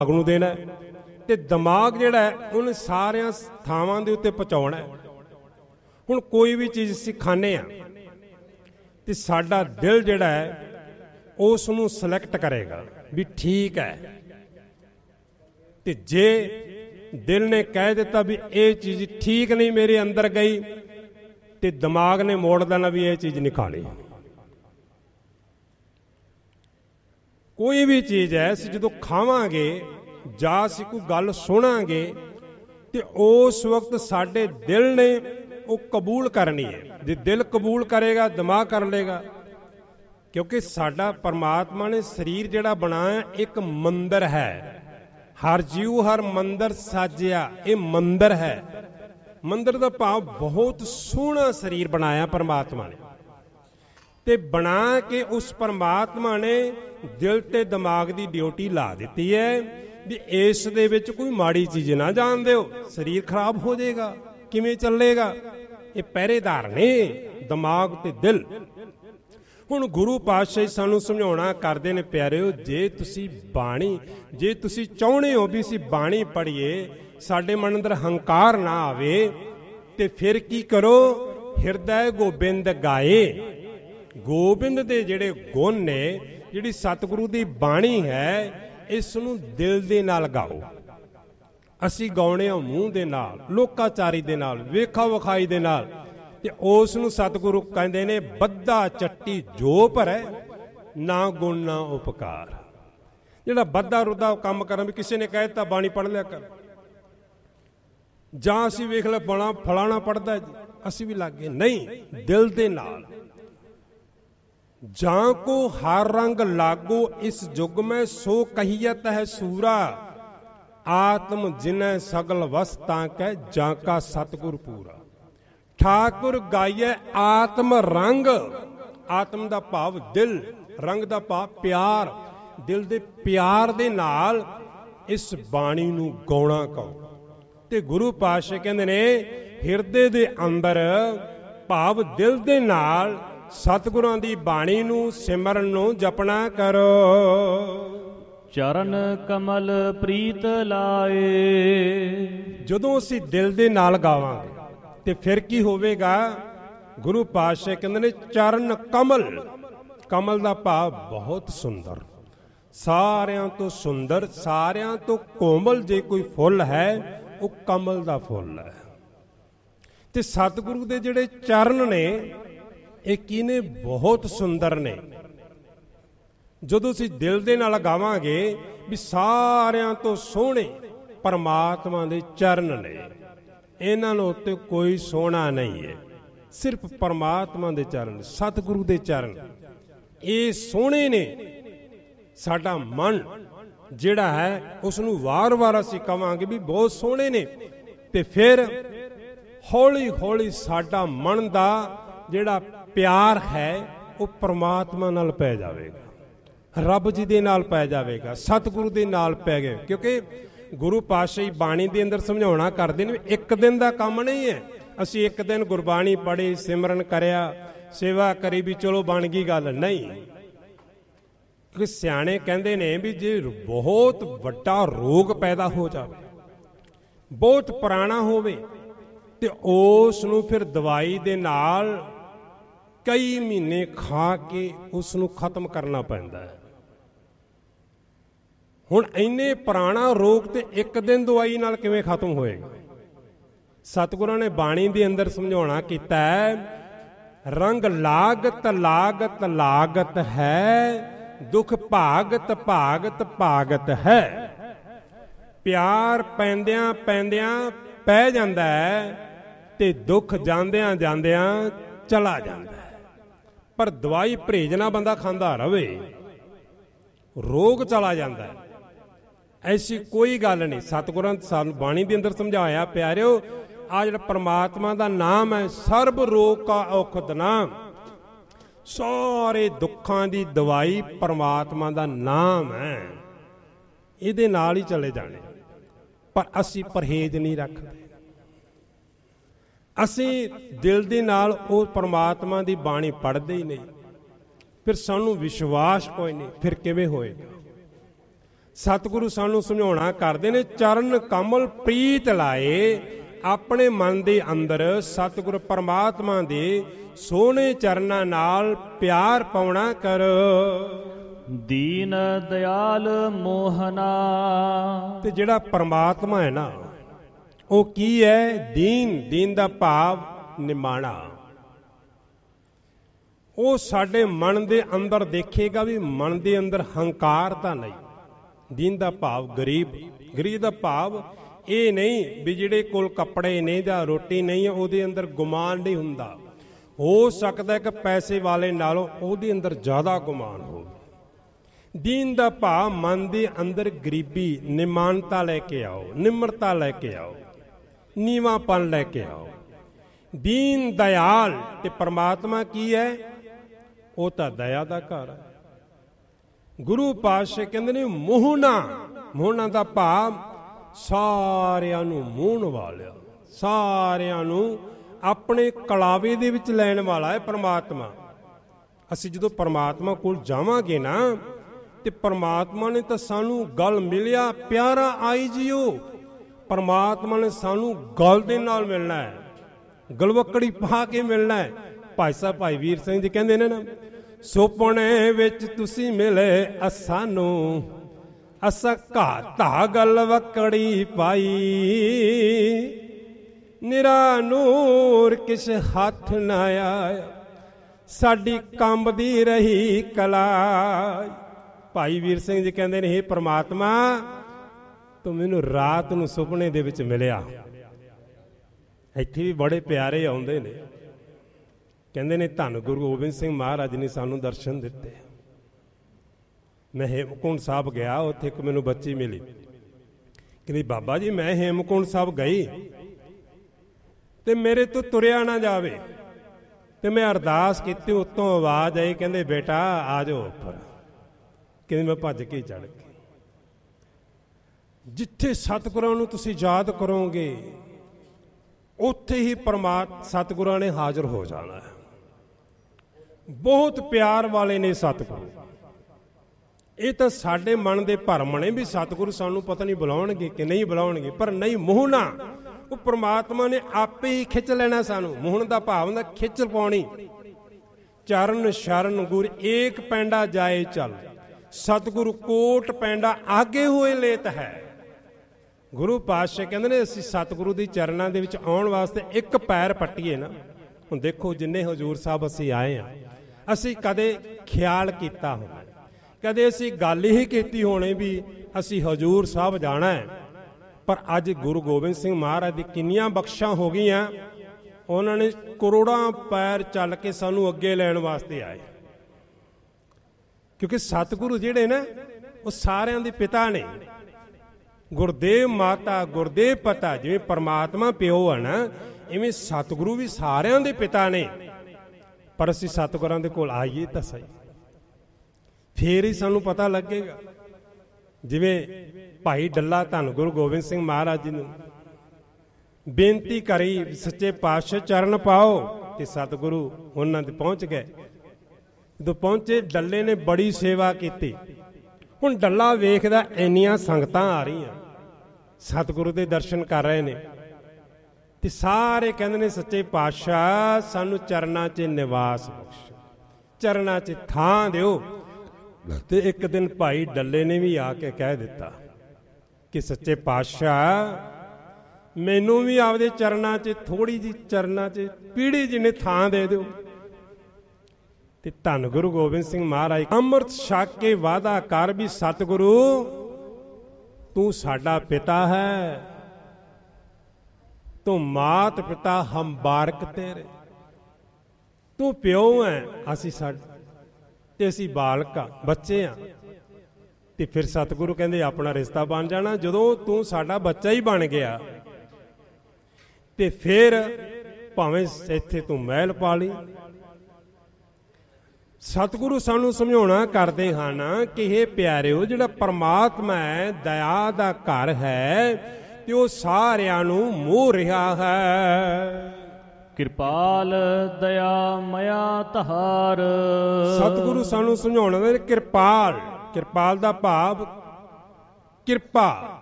ਨੂੰ ਦੇਣਾ ਤੇ ਦਿਮਾਗ ਜਿਹੜਾ ਹੈ ਉਹਨੇ ਸਾਰਿਆਂ ਥਾਵਾਂ ਦੇ ਉੱਤੇ ਪਹੁੰਚਾਉਣਾ। ਹੁਣ ਕੋਈ ਵੀ ਚੀਜ਼ ਅਸੀਂ ਖਾਂਦੇ ਹਾਂ ਤੇ ਸਾਡਾ ਦਿਲ ਜਿਹੜਾ ਹੈ ਉਸ ਨੂੰ ਸਿਲੈਕਟ ਕਰੇਗਾ ਵੀ ਠੀਕ ਹੈ। ਤੇ ਜੇ ਦਿਲ ਨੇ ਕਹਿ ਦਿੱਤਾ ਵੀ ਇਹ ਚੀਜ਼ ਠੀਕ ਨਹੀਂ ਮੇਰੇ ਅੰਦਰ ਗਈ ਤੇ ਦਿਮਾਗ ਨੇ ਮੋੜ ਦੇਣਾ ਵੀ ਇਹ ਚੀਜ਼ ਨਹੀਂ ਖਾਣੀ। ਕੋਈ ਵੀ ਚੀਜ਼ ਹੈ ਅਸੀਂ ਜਦੋਂ ਖਾਵਾਂਗੇ ਜਾਂ ਅਸੀਂ ਕੋਈ ਗੱਲ ਸੁਣਾਂਗੇ ਤੇ ਉਸ ਵਕਤ ਸਾਡੇ ਦਿਲ ਨੇ ਉਹ ਕਬੂਲ ਕਰਨੀ ਹੈ। ਜੇ ਦਿਲ ਕਬੂਲ ਕਰੇਗਾ ਦਿਮਾਗ ਕਰ ਲੇਗਾ, ਕਿਉਂਕਿ ਸਾਡਾ ਪਰਮਾਤਮਾ ਨੇ ਸਰੀਰ ਜਿਹੜਾ ਬਣਾਇਆ ਇੱਕ ਮੰਦਰ ਹੈ। ਹਰ ਜੀਉ ਹਰ ਮੰਦਰ ਸਾਜਿਆ, ਇਹ ਮੰਦਰ ਹੈ। ਮੰਦਰ ਦਾ ਭਾਵ ਬਹੁਤ ਸੋਹਣਾ ਸਰੀਰ ਬਣਾਇਆ ਪਰਮਾਤਮਾ ਨੇ, ਤੇ ਬਣਾ ਕੇ ਉਸ ਪਰਮਾਤਮਾ ਨੇ ਦਿਲ ਤੇ ਦਿਮਾਗ ਦੀ ਡਿਊਟੀ ਲਾ ਦਿੱਤੀ ਹੈ ਵੀ ਇਸ ਦੇ ਵਿੱਚ ਕੋਈ ਮਾੜੀ ਚੀਜ਼ ਨਾ ਜਾਣ ਦਿਓ, ਸਰੀਰ ਖਰਾਬ ਹੋ ਜਾਏਗਾ, ਕਿਵੇਂ ਚੱਲੇਗਾ। ਇਹ ਪਹਿਰੇਦਾਰ ਨੇ ਦਿਮਾਗ ਤੇ ਦਿਲ। ਹੁਣ ਗੁਰੂ ਪਾਤਸ਼ਾਹ ਸਾਨੂੰ ਸਮਝਾਉਣਾ ਕਰਦੇ ਨੇ, ਪਿਆਰਿਓ ਜੇ ਤੁਸੀਂ ਬਾਣੀ, ਜੇ ਤੁਸੀਂ ਚਾਹੁੰਦੇ ਹੋ ਵੀ ਅਸੀਂ ਬਾਣੀ ਪੜ੍ਹੀਏ, ਸਾਡੇ ਮਨ ਅੰਦਰ ਹੰਕਾਰ ਨਾ ਆਵੇ, ਤੇ ਫਿਰ ਕੀ ਕਰੋ, ਹਿਰਦੈ ਗੋਬਿੰਦ ਗਾਏ। ਗੋਬਿੰਦ ਦੇ ਜਿਹੜੇ ਗੁਣ ਨੇ, ਜਿਹੜੀ ਸਤਿਗੁਰੂ ਦੀ ਬਾਣੀ ਹੈ, ਇਸ ਨੂੰ ਦਿਲ ਦੇ ਨਾਲ ਗਾਓ। ਅਸੀਂ ਗਾਉਣੇ ਆ ਮੂੰਹ ਦੇ ਨਾਲ, ਲੋਕਾਚਾਰੀ ਦੇ ਨਾਲ, ਵੇਖਾ ਵਿਖਾਈ ਦੇ ਨਾਲ, ਤੇ ਉਸ ਨੂੰ ਸਤਿਗੁਰੂ ਕਹਿੰਦੇ ਨੇ ਬੱਧਾ ਚੱਟੀ ਜੋ ਭਰੈ, ਨਾ ਗੁਣ ਨਾ ਉਪਕਾਰ। ਜਿਹੜਾ ਬੱਧਾ ਰੁੱਧਾ ਕੰਮ ਕਰਨ, ਵੀ ਕਿਸੇ ਨੇ ਕਹਿ ਦਿੱਤਾ ਬਾਣੀ ਪੜ੍ਹ ਲਿਆ ਕਰ, ਜਾਂ ਅਸੀਂ ਵੇਖ ਲੈ ਫਲਾਣਾ ਪੜ੍ਹਦਾ ਜੀ ਅਸੀਂ ਵੀ ਲੱਗ ਗਏ, ਨਹੀਂ, ਦਿਲ ਦੇ ਨਾਲ। ਜਾਂ ਕੋ ਹਰ ਰੰਗ ਲਾਗੋ ਇਸ ਜੁਗ ਮੈਂ ਸੋ ਕਹੀਅਤ ਹੈ ਸੂਰਾ, ਆਤਮ ਜਿਨੈ ਸਗਲ ਵਸਤਾਂ ਕੈ ਜਾਂ ਕਾ ਸਤਿਗੁਰ ਪੂਰਾ। ਠਾਕੁਰ ਗਾਈਐ ਆਤਮ ਰੰਗ, ਆਤਮ ਦਾ ਭਾਵ ਦਿਲ, ਰੰਗ ਦਾ ਭਾਵ ਪਿਆਰ, ਦਿਲ ਦੇ ਪਿਆਰ ਦੇ ਨਾਲ ਇਸ ਬਾਣੀ ਨੂੰ ਗਾਉਣਾ ਕਹੋ। ਤੇ ਗੁਰੂ ਪਾਤਸ਼ਾਹ ਕਹਿੰਦੇ ਨੇ ਹਿਰਦੇ ਦੇ ਅੰਦਰ ਭਾਵ ਦਿਲ ਦੇ ਨਾਲ ਸਤਿਗੁਰਾਂ ਦੀ ਬਾਣੀ ਨੂੰ ਸਿਮਰਨ ਨੂੰ ਜਪਣਾ ਕਰੋ। ਚਰਨ ਕਮਲ ਪ੍ਰੀਤ ਲਾਏ। ਜਦੋਂ ਅਸੀਂ ਦਿਲ ਦੇ ਨਾਲ ਗਾਵਾਂਗੇ ਤੇ ਫਿਰ ਕੀ ਹੋਵੇਗਾ, ਗੁਰੂ ਪਾਤਸ਼ਾਹ ਕਹਿੰਦੇ ਨੇ ਚਰਨ ਕਮਲ, ਕਮਲ ਦਾ ਭਾਵ ਬਹੁਤ ਸੁੰਦਰ, ਸਾਰਿਆਂ ਤੋਂ ਸੁੰਦਰ, ਸਾਰਿਆਂ ਤੋਂ ਕੋਮਲ ਜੇ ਕੋਈ ਫੁੱਲ ਹੈ ਉਹ ਕਮਲ ਦਾ ਫੁੱਲ ਹੈ। ਤੇ ਸਤਿਗੁਰੂ ਦੇ ਜਿਹੜੇ ਚਰਨ ਨੇ ਇਹ ਕੀ ਨੇ, ਬਹੁਤ ਸੁੰਦਰ ਨੇ। ਜਦੋਂ ਅਸੀਂ ਦਿਲ ਦੇ ਨਾਲ ਗਾਵਾਂਗੇ ਵੀ ਸਾਰਿਆਂ ਤੋਂ ਸੋਹਣੇ ਪਰਮਾਤਮਾ ਦੇ ਚਰਨ ਨੇ, ਇਹਨਾਂ ਨੂੰ ਉੱਤੇ ਕੋਈ ਸੋਹਣਾ ਨਹੀਂ ਹੈ, ਸਿਰਫ ਪਰਮਾਤਮਾ ਦੇ ਚਰਨ, ਸਤਿਗੁਰੂ ਦੇ ਚਰਨ ਇਹ ਸੋਹਣੇ ਨੇ। ਸਾਡਾ ਮਨ ਜਿਹੜਾ ਹੈ ਉਸ ਨੂੰ ਵਾਰ-ਵਾਰ ਅਸੀਂ ਕਵਾਂਗੇ ਵੀ ਬਹੁਤ ਸੋਹਣੇ ਨੇ, ਤੇ ਫਿਰ ਹੌਲੀ ਹੌਲੀ ਸਾਡਾ ਮਨ ਦਾ ਜਿਹੜਾ ਪਿਆਰ ਹੈ ਉਹ ਪਰਮਾਤਮਾ ਨਾਲ ਪੈ ਜਾਵੇਗਾ, ਰੱਬ ਜੀ ਦੇ ਨਾਲ ਪੈ ਜਾਵੇਗਾ, ਸਤਿਗੁਰੂ ਦੇ ਨਾਲ ਪੈ ਗਏ। ਕਿਉਂਕਿ ਗੁਰੂ ਪਾਤਸ਼ਾਹੀ ਬਾਣੀ ਦੇ ਅੰਦਰ ਸਮਝਾਉਣਾ ਕਰਦੇ ਨੇ ਇੱਕ ਦਿਨ ਦਾ ਕੰਮ ਨਹੀਂ ਹੈ, ਅਸੀਂ ਇੱਕ ਦਿਨ ਗੁਰਬਾਣੀ ਪੜ੍ਹੀ, ਸਿਮਰਨ ਕਰਿਆ, ਸੇਵਾ ਕਰੀ ਵੀ ਚਲੋ ਬਣ ਗਈ ਗੱਲ, ਨਹੀਂ। ਕਿਉਂਕਿ ਸਿਆਣੇ ਕਹਿੰਦੇ ਨੇ ਵੀ ਜੇ ਬਹੁਤ ਵੱਡਾ ਰੋਗ ਪੈਦਾ ਹੋ ਜਾਵੇ, ਬਹੁਤ ਪੁਰਾਣਾ ਹੋਵੇ, ਤੇ ਉਸ ਨੂੰ ਫਿਰ ਦਵਾਈ ਦੇ ਨਾਲ ਕਈ ਮਹੀਨੇ ਖਾ ਕੇ ਉਸ ਨੂੰ ਖਤਮ ਕਰਨਾ ਪੈਂਦਾ ਹੈ। ਹੁਣ ਇੰਨੇ ਪੁਰਾਣਾ ਰੋਗ ਤੇ ਇੱਕ ਦਿਨ ਦਵਾਈ ਨਾਲ ਕਿਵੇਂ ਖਤਮ ਹੋਏਗਾ। ਸਤਿਗੁਰਾਂ ਨੇ ਬਾਣੀ ਦੇ ਅੰਦਰ ਸਮਝਾਉਣਾ ਕੀਤਾ ਹੈ, ਰੰਗ ਲਾਗਤ ਲਾਗਤ ਲਾਗਤ ਹੈ, ਦੁੱਖ ਭਾਗਤ ਭਾਗਤ ਭਾਗਤ ਹੈ। ਪਿਆਰ ਪੈਂਦਿਆਂ ਪੈਂਦਿਆਂ ਪੈ ਜਾਂਦਾ ਹੈ ਤੇ ਦੁੱਖ ਜਾਂਦਿਆਂ ਜਾਂਦਿਆਂ ਚਲਾ ਜਾਂਦਾ ਹੈ। ਪਰ ਦਵਾਈ ਪਰਹੇਜ ਨਾਲ ਬੰਦਾ ਖਾਂਦਾ ਰਵੇ, ਰੋਗ ਚਲਾ ਜਾਂਦਾ ਹੈ। ਐਸੀ ਕੋਈ ਗੱਲ ਨਹੀਂ। ਸਤਿਗੁਰਾਂ ਸਾਨੂੰ ਬਾਣੀ ਦੇ ਅੰਦਰ ਸਮਝਾਇਆ, ਪਿਆਰਿਓ ਆ ਜਿਹੜਾ ਪਰਮਾਤਮਾ ਦਾ ਨਾਮ ਹੈ, ਸਰਬ ਰੋਗ ਕਾ ਔਖਦ ਨਾਮ, ਸਾਰੇ ਦੁੱਖਾਂ ਦੀ ਦਵਾਈ ਪਰਮਾਤਮਾ ਦਾ ਨਾਮ ਹੈ, ਇਹਦੇ ਨਾਲ ਹੀ ਚਲੇ ਜਾਣੇ। ਪਰ ਅਸੀਂ ਪਰਹੇਜ਼ ਨਹੀਂ ਰੱਖਦੇ, ਅਸੀਂ ਦਿਲ ਦੇ ਨਾਲ ਉਹ ਪਰਮਾਤਮਾ ਦੀ ਬਾਣੀ ਪੜ੍ਹਦੇ ਹੀ ਨਹੀਂ, ਫਿਰ ਸਾਨੂੰ ਵਿਸ਼ਵਾਸ ਕੋਈ ਨਹੀਂ, ਫਿਰ ਕਿਵੇਂ ਹੋਏਗਾ। ਸਤਿਗੁਰੂ ਸਾਨੂੰ ਸਮਝਾਉਣਾ ਕਰਦੇ ਨੇ, ਚਰਨ ਕਮਲ ਪ੍ਰੀਤ ਲਾਏ, ਆਪਣੇ ਮਨ ਦੇ ਅੰਦਰ ਸਤਿਗੁਰ ਪਰਮਾਤਮਾ ਦੇ ਸੋਹਣੇ ਚਰਨਾਂ ਨਾਲ ਪਿਆਰ ਪਾਉਣਾ ਕਰ। ਦੀਨ ਦਿਆਲ ਮੋਹਨਾ, ਤੇ ਜਿਹੜਾ ਪਰਮਾਤਮਾ ਹੈ ਨਾ, ਉਹ ਕੀ ਹੈ? ਦੀਨ ਦਾ ਭਾਵ ਨਿਮਾਣਾ। ਉਹ ਸਾਡੇ ਮਨ ਦੇ ਅੰਦਰ ਦੇਖੇਗਾ ਵੀ ਮਨ ਦੇ ਅੰਦਰ ਹੰਕਾਰ ਤਾਂ ਨਹੀਂ। ਦੀਨ ਦਾ ਭਾਵ ਗਰੀਬ ਦਾ ਭਾਵ ਇਹ ਨਹੀਂ ਵੀ ਜਿਹੜੇ ਕੋਲ ਕੱਪੜੇ ਨੇ ਜਾਂ ਰੋਟੀ ਨਹੀਂ ਹੈ ਉਹਦੇ ਅੰਦਰ ਗੁਮਾਨ ਨਹੀਂ ਹੁੰਦਾ। ਹੋ ਸਕਦਾ ਕਿ ਪੈਸੇ ਵਾਲੇ ਨਾਲੋਂ ਉਹਦੇ ਅੰਦਰ ਜ਼ਿਆਦਾ ਗੁਮਾਨ ਹੋਵੇ। ਦੀਨ ਦਾ ਭਾਵ ਮਨ ਦੇ ਅੰਦਰ ਗਰੀਬੀ, ਨਿਮਾਨਤਾ ਲੈ ਕੇ ਆਓ, ਨਿਮਰਤਾ ਲੈ ਕੇ ਆਓ, ਨੀਵਾਂਪਨ ਲੈ ਕੇ ਆਓ। ਦੀਨ ਦਿਆਲ ਤੇ ਪਰਮਾਤਮਾ ਕੀ ਹੈ? ਉਹ ਤਾਂ ਦਇਆ ਦਾ ਘਰ ਹੈ। ਗੁਰੂ ਪਾਤਸ਼ਾਹ ਕਹਿੰਦੇ ਨੇ ਮੋਹਣਾ ਦਾ ਭਾਵ ਸਾਰਿਆਂ ਨੂੰ ਮੋਹਣ ਵਾਲਿਆ, ਸਾਰਿਆਂ ਨੂੰ ਆਪਣੇ ਕਲਾਵੇ ਦੇ ਵਿੱਚ ਲੈਣ ਵਾਲਾ ਹੈ ਪਰਮਾਤਮਾ। ਅਸੀਂ ਜਦੋਂ ਪਰਮਾਤਮਾ ਕੋਲ ਜਾਵਾਂਗੇ ਨਾ, ਤੇ ਪਰਮਾਤਮਾ ਨੇ ਤਾਂ ਸਾਨੂੰ ਗਲ ਮਿਲਿਆ, ਪਿਆਰਾ ਆਈ ਜੀਓ। ਪਰਮਾਤਮਾ ਨੇ ਸਾਨੂੰ ਗਲ ਦੇ ਨਾਲ ਮਿਲਣਾ ਹੈ, ਗਲਵੱਕੜੀ ਪਾ ਕੇ ਮਿਲਣਾ ਹੈ। ਭਾਈ ਸਾਹਿਬ ਭਾਈ ਵੀਰ ਸਿੰਘ ਜੀ ਕਹਿੰਦੇ ਨੇ ਨਾ, ਸੁਪਨੇ ਵਿੱਚ ਤੁਸੀਂ ਮਿਲੇ ਸਾਨੂੰ, ਅਸਾਂ ਘਾਤਾ ਗਲਵੱਕੜੀ ਪਾਈ, ਨਿਰਾ ਨੂਰ ਕਿਸ ਹੱਥ ਨਾ ਆਇਆ, ਸਾਡੀ ਕੰਬਦੀ ਰਹੀ ਕਲਾਈ। ਭਾਈ ਵੀਰ ਸਿੰਘ ਜੀ ਕਹਿੰਦੇ ਨੇ, ਹੇ ਪਰਮਾਤਮਾ, ਤੂੰ ਮੈਨੂੰ ਰਾਤ ਨੂੰ ਸੁਪਨੇ ਦੇ ਵਿੱਚ ਮਿਲਿਆ। ਇੱਥੇ ਵੀ ਬੜੇ ਪਿਆਰੇ ਆਉਂਦੇ ਨੇ, ਕਹਿੰਦੇ ਨੇ ਧੰਨ ਗੁਰੂ ਗੋਬਿੰਦ ਸਿੰਘ ਮਹਾਰਾਜ ਨੇ ਸਾਨੂੰ ਦਰਸ਼ਨ ਦਿੱਤੇ। ਮੈਂ ਹੇਮਕੁੰਟ ਸਾਹਿਬ ਗਿਆ, ਉੱਥੇ ਇੱਕ ਮੈਨੂੰ ਬੱਚੀ ਮਿਲੀ, ਕਹਿੰਦੀ ਬਾਬਾ ਜੀ ਮੈਂ ਹੇਮਕੁੰਟ ਸਾਹਿਬ ਗਈ ਤੇ ਮੇਰੇ ਤੋਂ ਤੁਰਿਆ ਨਾ ਜਾਵੇ, ਤੇ ਮੈਂ ਅਰਦਾਸ ਕੀਤੀ, ਉੱਤੋਂ ਆਵਾਜ਼ ਆਈ, ਕਹਿੰਦੇ ਬੇਟਾ ਆ ਜਾਓ ਉੱਪਰ। ਕਹਿੰਦੇ ਮੈਂ ਭੱਜ ਕੇ ਚੜ੍ਹ ਗਈ। ਜਿੱਥੇ ਸਤਿਗੁਰਾਂ ਨੂੰ ਤੁਸੀਂ ਯਾਦ ਕਰੋਗੇ, ਉੱਥੇ ਹੀ ਸਤਿਗੁਰਾਂ ਨੇ ਹਾਜ਼ਰ ਹੋ ਜਾਣਾ ਹੈ। ਬਹੁਤ ਪਿਆਰ ਵਾਲੇ ਨੇ ਸਤਿਗੁਰੂ। ਇਹ ਤਾਂ ਸਾਡੇ ਮਨ ਦੇ ਭਰਮ ਨੇ ਵੀ ਸਤਿਗੁਰੂ ਸਾਨੂੰ ਪਤਾ ਨਹੀਂ ਬੁਲਾਉਣਗੇ ਕਿ ਨਹੀਂ ਬੁਲਾਉਣਗੇ, ਪਰ ਨਹੀਂ, ਮੋਹਣਾ ਉਹ ਪਰਮਾਤਮਾ ਨੇ ਆਪੇ ਹੀ ਖਿੱਚ ਲੈਣਾ ਸਾਨੂੰ। ਮੋਹਣ ਦਾ ਭਾਵ ਹੁੰਦਾ ਖਿੱਚ ਪਾਉਣੀ। ਚਰਨ ਸ਼ਰਨ ਗੁਰ ਏਕ ਪੈਂਡਾ ਜਾਏ ਚੱਲ, ਸਤਿਗੁਰੂ ਕੋਟ ਪੈਂਡਾ ਆਗੇ ਹੋਏ ਲੇਤ ਹੈ। ਗੁਰੂ ਪਾਤਸ਼ਾਹ ਕਹਿੰਦੇ ਨੇ, ਅਸੀਂ ਸਤਿਗੁਰੂ ਦੀ ਚਰਨਾਂ ਦੇ ਵਿੱਚ ਆਉਣ ਵਾਸਤੇ ਇੱਕ ਪੈਰ ਪੱਟੀਏ ਨਾ। ਹੁਣ ਦੇਖੋ, ਜਿੰਨੇ ਹਜ਼ੂਰ ਸਾਹਿਬ ਅਸੀਂ ਆਏ ਹਾਂ, ਅਸੀਂ ਕਦੇ ਖਿਆਲ ਕੀਤਾ ਹੋਣਾ, ਕਦੇ ਅਸੀਂ ਗੱਲ ਹੀ ਕੀਤੀ ਹੋਣੀ ਵੀ ਅਸੀਂ ਹਜ਼ੂਰ ਸਾਹਿਬ ਜਾਣਾ ਹੈ। ਪਰ ਅੱਜ ਗੁਰੂ ਗੋਬਿੰਦ ਸਿੰਘ ਮਹਾਰਾਜ ਦੀ ਕਿੰਨੀਆਂ ਬਖਸ਼ਾਂ ਹੋ ਗਈਆਂ, ਉਹਨਾਂ ਨੇ ਕਰੋੜਾਂ ਪੈਰ ਚੱਲ ਕੇ ਸਾਨੂੰ ਅੱਗੇ ਲੈਣ ਵਾਸਤੇ ਆਏ। ਕਿਉਂਕਿ ਸਤਿਗੁਰੂ ਜਿਹੜੇ ਨਾ, ਉਹ ਸਾਰਿਆਂ ਦੇ ਪਿਤਾ ਨੇ। ਗੁਰਦੇਵ ਮਾਤਾ, ਗੁਰਦੇਵ ਪਿਤਾ, ਜਿਵੇਂ ਪਰਮਾਤਮਾ ਪਿਓ ਆ ਨਾ, ਇਵੇਂ ਸਤਿਗੁਰੂ ਵੀ ਸਾਰਿਆਂ ਦੇ ਪਿਤਾ ਨੇ। ਪਰ ਅਸੀਂ ਸਤਿਗੁਰਾਂ ਦੇ ਕੋਲ ਆਈਏ ਤਾਂ ਸਹੀ, ਫੇਰ ਹੀ ਸਾਨੂੰ ਪਤਾ ਲੱਗੇਗਾ। ਜਿਵੇਂ ਭਾਈ ਡੱਲਾ ਧੰਨ ਗੁਰੂ ਗੋਬਿੰਦ ਸਿੰਘ ਮਹਾਰਾਜ ਜੀ ਨੂੰ ਬੇਨਤੀ ਕਰੀ, ਸੱਚੇ ਪਾਤਸ਼ਾਹ ਚਰਨ ਪਾਓ, ਤੇ ਸਤਿਗੁਰੂ ਉਹਨਾਂ ਦੇ ਪਹੁੰਚ ਗਏ। ਜਦੋਂ ਪਹੁੰਚੇ, ਡੱਲੇ ਨੇ ਬੜੀ ਸੇਵਾ ਕੀਤੀ। ਹੁਣ ਡੱਲਾ ਵੇਖਦਾ ਇੰਨੀਆਂ ਸੰਗਤਾਂ ਆ ਰਹੀਆਂ, ਸਤਿਗੁਰੂ ਦੇ ਦਰਸ਼ਨ ਕਰ ਰਹੇ ਨੇ, ਤੇ ਸਾਰੇ ਕਹਿੰਦੇ ਨੇ ਸੱਚੇ ਪਾਤਸ਼ਾਹ ਸਾਨੂੰ ਚਰਨਾਂ 'ਚ ਨਿਵਾਸ ਬਖਸ਼ੋ, ਚਰਨਾਂ 'ਚ ਥਾਂ ਦਿਓ। ਤੇ ਇੱਕ ਦਿਨ ਭਾਈ ਡੱਲੇ ਨੇ ਵੀ ਆ ਕੇ ਕਹਿ ਦਿੱਤਾ ਕਿ ਸੱਚੇ ਪਾਤਸ਼ਾਹ ਮੈਨੂੰ ਵੀ ਆਪਦੇ ਚਰਨਾਂ 'ਚ ਥੋੜੀ ਜਿਹੀ, ਚਰਨਾਂ 'ਚ ਪੀੜੀ ਜਿਹਨੇ ਥਾਂ ਦੇ ਦਿਓ। ਤੇ ਧੰਨ ਗੁਰੂ ਗੋਬਿੰਦ ਸਿੰਘ ਮਹਾਰਾਜ ਅੰਮ੍ਰਿਤ ਛਕ ਕੇ ਵਾਅਦਾ ਕਰ ਵੀ ਸਤਿਗੁਰੂ ਤੂੰ ਸਾਡਾ ਪਿਤਾ ਹੈ, ਤੂੰ ਮਾਤ ਪਿਤਾ ਹਮ ਬਾਰਕ ਤੇਰੇ, ਤੂੰ ਪਿਓ ਹੈ, ਅਸੀਂ ਤੇ ਅਸੀਂ ਬਾਲਕ ਆ, ਬੱਚੇ ਆ। ਤੇ ਫਿਰ ਸਤਿਗੁਰੂ ਕਹਿੰਦੇ ਆਪਣਾ ਰਿਸ਼ਤਾ ਬਣ ਜਾਣਾ। ਜਦੋਂ ਤੂੰ ਸਾਡਾ ਬੱਚਾ ਹੀ ਬਣ ਗਿਆ, ਤੇ ਫਿਰ ਭਾਵੇਂ ਇੱਥੇ ਤੂੰ ਮਹਿਲ ਪਾ ਲਈ। ਸਤਿਗੁਰੂ ਸਾਨੂੰ ਸਮਝਾਉਣਾ ਕਰਦੇ ਹਨ ਕਿ ਇਹ ਪਿਆਰਿਓ, ਜਿਹੜਾ ਪਰਮਾਤਮਾ ਹੈ, ਦਇਆ ਦਾ ਘਰ ਹੈ, ਤੇ ਉਹ ਸਾਰਿਆਂ ਨੂੰ ਮੋਹ ਰਿਹਾ ਹੈ। ਕਿਰਪਾਲ ਦਇਆ ਮਇਆ ਧਾਰ। ਸਤਿਗੁਰੂ ਸਾਨੂੰ ਸਮਝਾਉਣਾ, ਕਿਰਪਾਲ ਦਾ ਭਾਵ ਕਿਰਪਾ